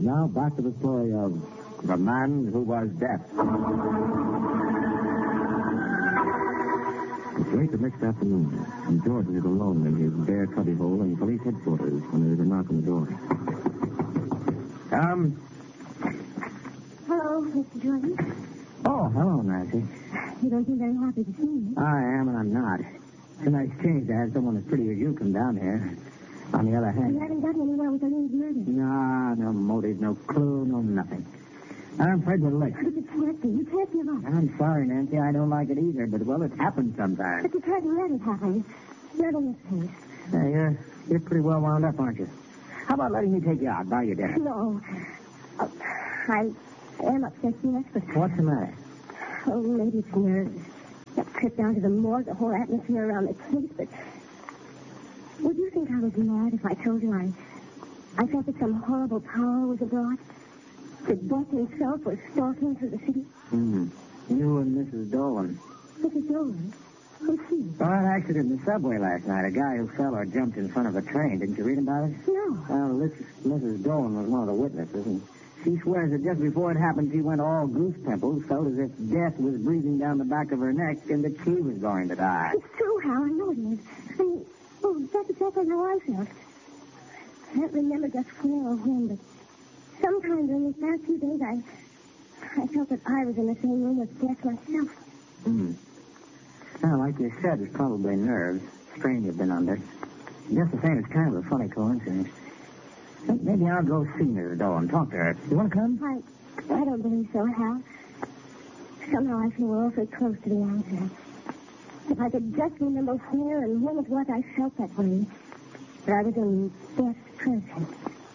Now back to the story of The Man Who Was Deaf. It's late the next afternoon, and George is alone in his bare cubbyhole in police headquarters when there is a knock on the door. Hello, Mr. Jordan. Oh, hello, Nancy. You don't seem very happy to see me. I am and I'm not. It's a nice change to have someone as pretty as you come down here. On the other hand... You haven't gotten anywhere with Eileen's murder. No motive, no clue, no nothing. I'm afraid we're licked. But it can't be. You can't give up. I'm sorry, Nancy. I don't like it either, but, well, it happens sometimes. But you can't let it happen. Not in this case. Yeah, you're pretty well wound up, aren't you? How about letting me take you out, buy you dinner? No. I am upset, yes, but... What's the matter? Oh, maybe it's nerves. That trip down to the morgue, the whole atmosphere around the case, but... Would you think I was mad if I told you I felt that some horrible power was abroad? That Death himself was stalking through the city? You and Mrs. Dolan. Mrs. Dolan? Who's she? Well, that accident in the subway last night. A guy who fell or jumped in front of a train. Didn't you read about it? No. Well, Mrs. Dolan was one of the witnesses, and she swears that just before it happened, she went all goose pimples, felt as if death was breathing down the back of her neck, and that she was going to die. It's true, Hal. I know it is. I mean, that's exactly how I felt. I can't remember just where or when, but sometime during these past few days, I felt that I was in the same room with death myself. Well, like you said, it's probably nerves. Strain you've been under. Just the same, it's kind of a funny coincidence. Maybe I'll go see Mrs. Dolan, talk to her. You want to come? I don't believe so, Hal. Somehow I feel we're awfully close to the answer. If I could just remember where and when it was I felt that way, that I was in death's presence.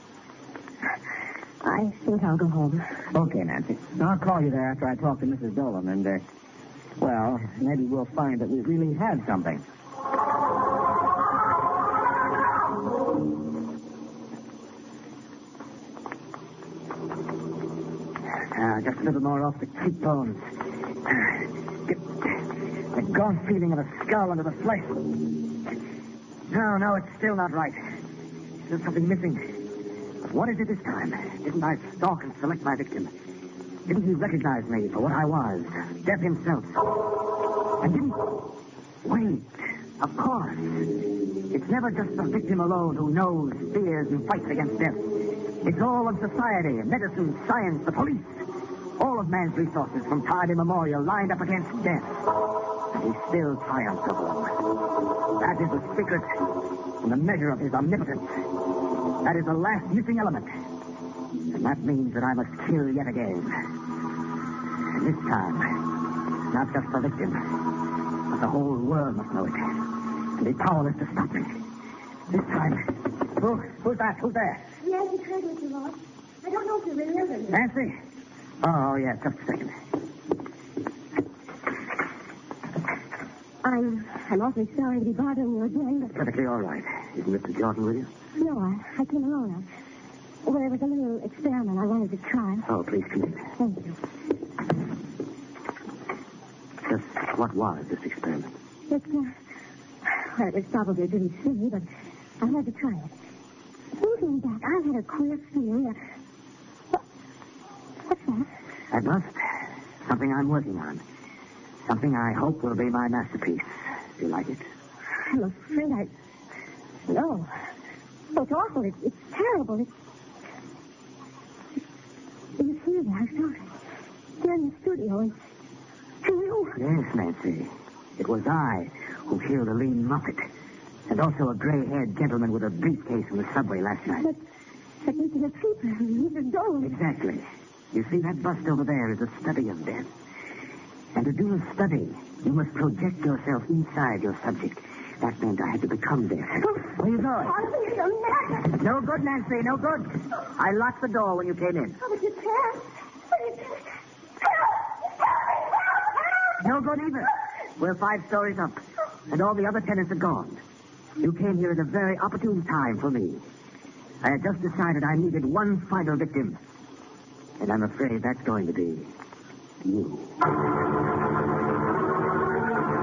I think I'll go home. Okay, Nancy. I'll call you there after I talk to Mrs. Dolan, and, well, maybe we'll find that we really had something. Just a little more off the cheekbones. Get the gaunt feeling of a skull under the flesh. No, it's still not right. There's something missing. But what is it this time? Didn't I stalk and select my victim? Didn't he recognize me for what I was? Death himself. And didn't... Wait. Of course. It's never just the victim alone who knows, fears, and fights against death. It's all of society, medicine, science, the police. All of man's resources from time immemorial lined up against death. And he still triumphs over them. That is the secret and the measure of his omnipotence. That is the last missing element. And that means that I must kill yet again. And this time, not just the victim, but the whole world must know it. And be powerless to stop me. This time... Who's that? Who's there? Nancy Craig, Mr. Ross. I don't know if you remember me. Nancy? Oh, yeah, just a second. I'm awfully sorry to be bothering you again, but... Perfectly all right. Is Mr. Jordan with you? No, I came alone. Well, there was a little experiment I wanted to try. Oh, please come in. Thank you. Just what was this experiment? Well, it was probably pretty silly, but I had to try it. Looking back, I had a queer feeling. What's that? That must. Something I'm working on. Something I hope will be my masterpiece. Do you like it? I'm afraid No. Oh, it's awful. It's terrible. You see that? I saw it. There in the studio, and you. Yes, Nancy. It was I who killed a lean muppet. And also a gray-haired gentleman with a briefcase in the subway last night. But Mr. Trooper, Mr. Dolan. Exactly. You see, that bust over there is a study of death. And to do a study, you must project yourself inside your subject. That meant I had to become death. Where are you going? No good, Nancy, no good. I locked the door when you came in. Oh, but you can't. No good either. We're 5 stories up, and all the other tenants are gone. You came here at a very opportune time for me. I had just decided I needed one final victim. And I'm afraid that's going to be you.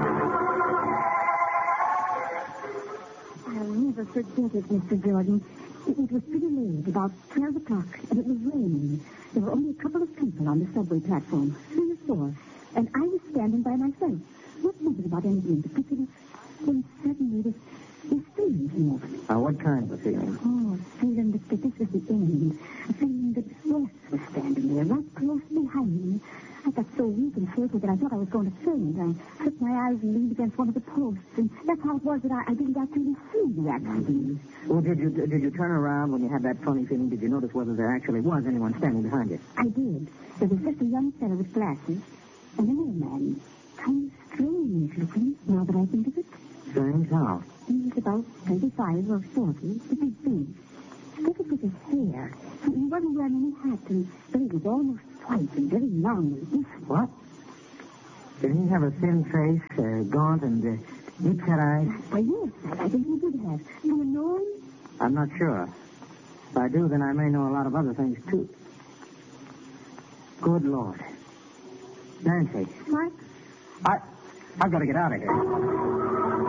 I'll never forget it, Mr. Jordan. It was pretty late, about 12 o'clock, and it was raining. There were only a couple of people on the subway platform, 3 or 4, and I was standing by myself, not thinking about anything in particular. Then suddenly this feeling came over me. What kind of a feeling? Oh, a feeling that this was the end. A feeling that Wes was standing there, right close behind me. I got so weak and shaky that I thought I was going to faint. I flipped my eyes and leaned against one of the posts, and that's how it was that I didn't actually see the accident. Well, did you turn around when you had that funny feeling? Did you notice whether there actually was anyone standing behind you? I did. There was just a young fellow with glasses, and another man, kind of strange looking, now that I think of it. Strange how? He was about 35 or 40, with his face. Look at his hair. He wasn't wearing any hat, but he was almost white and very long. What? Did he have a thin face, gaunt, and deep-set eyes? Why, yes, I think he did have. Do you know him? I'm not sure. If I do, then I may know a lot of other things, too. Good Lord. Nancy. What? I've got to get out of here.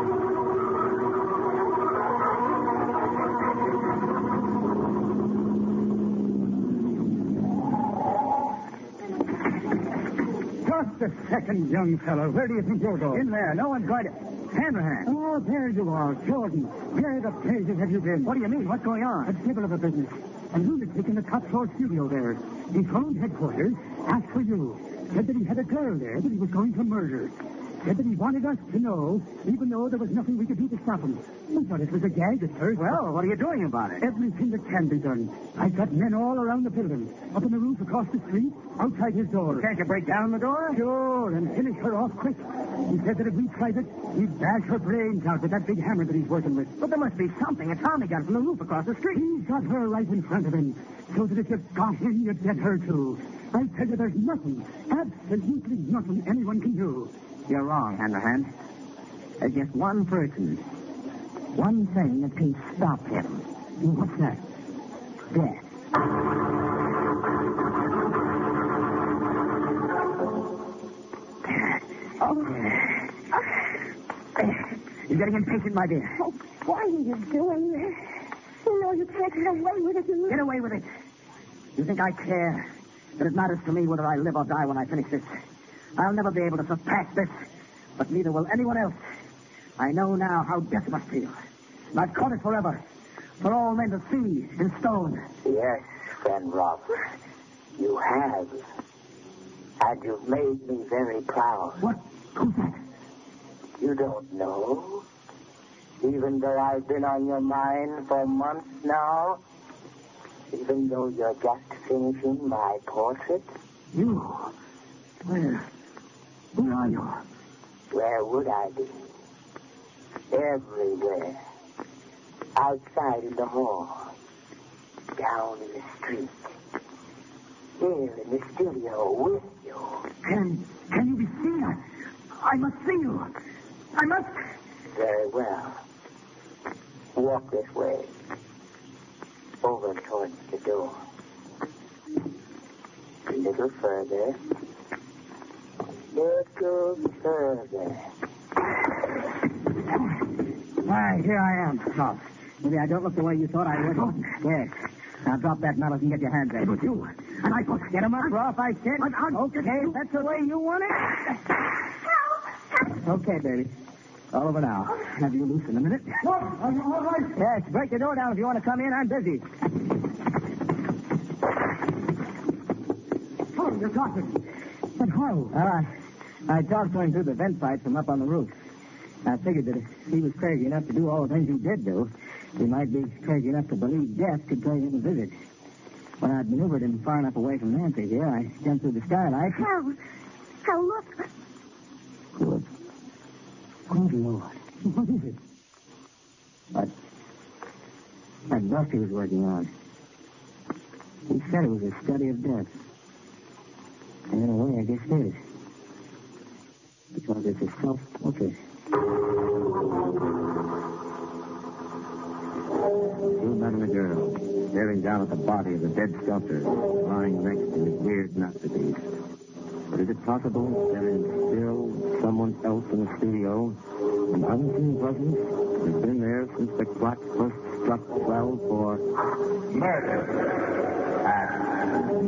Just a second, young fellow. Where do you think you're going? In there. No one's going to... Hanrahan. Oh, there you are, Jordan. Where the blazes have you been? What do you mean? What's going on? A devil of a business. A lunatic in the top floor studio there. He phoned headquarters, asked for you. Said that he had a girl there that he was going to murder. Said that he wanted us to know, even though there was nothing we could do to stop him. We thought it was a gag at first. Well, what are you doing about it? Everything that can be done. I've got men all around the building. Up on the roof across the street, outside his door. Can't you break down the door? Sure, and finish her off quick. He said that if we tried it, he'd bash her brains out with that big hammer that he's working with. But there must be something. A Tommy gun from the roof across the street. He's got her right in front of him, so that if you got him, you'd get her too. I tell you, there's nothing, absolutely nothing anyone can do. You're wrong, Hanrahan. There's just one person. One thing that can stop him. What's that? Death. You're getting impatient, my dear. Oh, what are you doing? You know you can't get away with it. Get away with it. You think I care? That it matters to me whether I live or die when I finish this. I'll never be able to surpass this, but neither will anyone else. I know now how death must feel. And I've caught it forever. For all men to see in stone. Yes, friend Rob. You have. And you've made me very proud. What? Who's that? You don't know? Even though I've been on your mind for months now? Even though you're just finishing my portrait? You? Where are you? Where would I be? Everywhere. Outside in the hall. Down in the street. Here in the studio with you. Can you be seen? I must see you. I must. Very well. Walk this way. Over towards the door. A little further. Little further. Why, here I am. Oh, maybe I don't look the way you thought I would. Yes. Now drop that mallet and get your hands ready. It was you. And I thought, Get him up, Roth, I said. Okay, that's the way you want it. Okay, baby. All over now. Have you loose in a minute? What? Are you all right? Yes, break the door down if you want to come in. I'm busy. Oh, you're talking. But how? Well, I talked to him through the vent pipe from up on the roof. I figured that if he was crazy enough to do all the things he did do, he might be crazy enough to believe death could pay him a visit. When I'd maneuvered him far enough away from Nancy here, I jumped through the skylight. How look. Good. Good Lord. What is it? That bust he was working on. He said it was a study of death. And in a way, I guess it is. Because it's a self-portrait. Two men and a girl, staring down at the body of the dead sculptor, lying next to his weird masterpiece. But is it possible there is still someone else in the studio? An unseen presence? We've been there since the clock first struck 12 for murder.